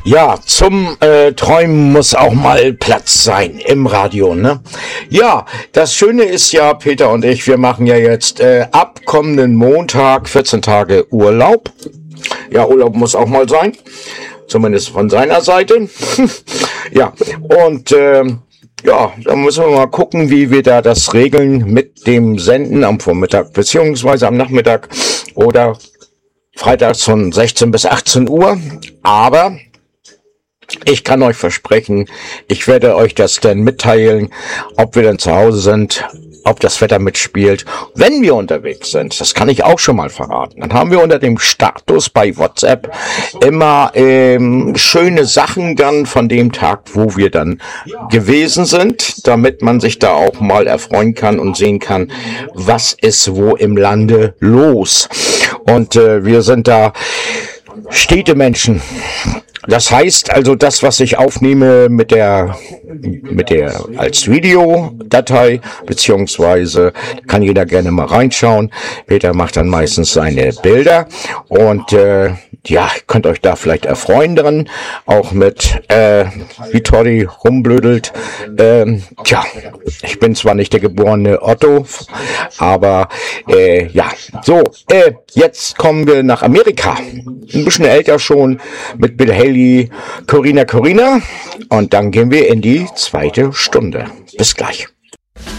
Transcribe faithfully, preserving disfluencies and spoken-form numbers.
Ja, zum äh, Träumen muss auch mal Platz sein im Radio, ne? Ja, das Schöne ist ja, Peter und ich, wir machen ja jetzt äh, ab kommenden Montag vierzehn Tage Urlaub. Ja, Urlaub muss auch mal sein, zumindest von seiner Seite. Ja, und ähm, ja, da müssen wir mal gucken, wie wir da das regeln mit dem Senden am Vormittag beziehungsweise am Nachmittag oder freitags von sechzehn bis achtzehn Uhr. Aber ich kann euch versprechen, ich werde euch das dann mitteilen, ob wir dann zu Hause sind, ob das Wetter mitspielt. Wenn wir unterwegs sind, das kann ich auch schon mal verraten, dann haben wir unter dem Status bei WhatsApp immer ähm, schöne Sachen dann von dem Tag, wo wir dann gewesen sind, damit man sich da auch mal erfreuen kann und sehen kann, was ist wo im Lande los. Und äh, wir sind da Städtemenschen. Das heißt also, das, was ich aufnehme mit der, mit der, als Videodatei, beziehungsweise kann jeder gerne mal reinschauen. Peter macht dann meistens seine Bilder und, äh, ja, könnt euch da vielleicht erfreuen dran, auch mit, äh, wie Tori rumblödelt. Ähm, tja, ich bin zwar nicht der geborene Otto, aber, äh, ja, so, äh, jetzt kommen wir nach Amerika. Ein bisschen älter schon, mit Bill Haley, Corina Corina. Und dann gehen wir in die zweite Stunde. Bis gleich.